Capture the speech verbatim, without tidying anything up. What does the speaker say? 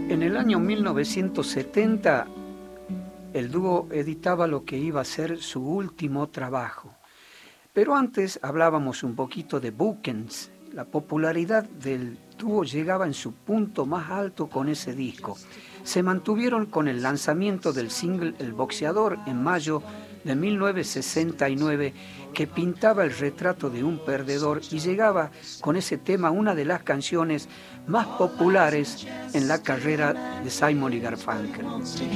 En el año mil novecientos setenta, el dúo editaba lo que iba a ser su último trabajo. Pero antes hablábamos un poquito de Bookends. La popularidad del dúo llegaba en su punto más alto con ese disco. Se mantuvieron con el lanzamiento del single El Boxeador en mayo de mil novecientos sesenta y nueve, que pintaba el retrato de un perdedor, y llegaba con ese tema una de las canciones más populares en la carrera de Simon y Garfunkel.